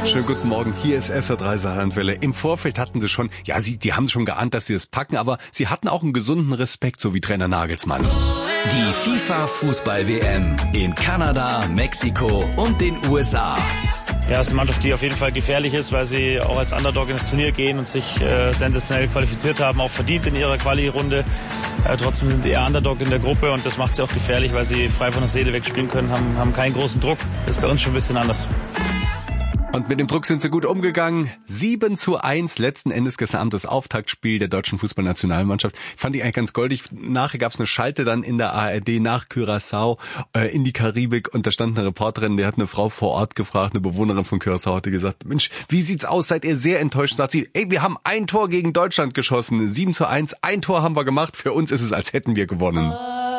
Schönen guten Morgen, hier ist SR3 Saarlandwelle. Im Vorfeld hatten sie schon, die haben schon geahnt, dass sie es packen, aber sie hatten auch einen gesunden Respekt, so wie Trainer Nagelsmann. Die FIFA-Fußball-WM in Kanada, Mexiko und den USA. Ja, es ist eine Mannschaft, die auf jeden Fall gefährlich ist, weil sie auch als Underdog ins Turnier gehen und sich sensationell qualifiziert haben, auch verdient in ihrer Quali-Runde. Trotzdem sind sie eher Underdog in der Gruppe und das macht sie auch gefährlich, weil sie frei von der Seele wegspielen können, haben keinen großen Druck. Das ist bei uns schon ein bisschen anders. Und mit dem Druck sind sie gut umgegangen. 7:1 letzten Endes gestern Abend das Auftaktspiel der deutschen Fußballnationalmannschaft. Fand ich eigentlich ganz goldig. Nachher gab es eine Schalte dann in der ARD nach Curaçao in die Karibik und da stand eine Reporterin, die hat eine Frau vor Ort gefragt, eine Bewohnerin von Curaçao, hat die gesagt, Mensch, wie sieht's aus? Seid ihr sehr enttäuscht? Sagt sie, wir haben ein Tor gegen Deutschland geschossen. 7:1, ein Tor haben wir gemacht. Für uns ist es, als hätten wir gewonnen.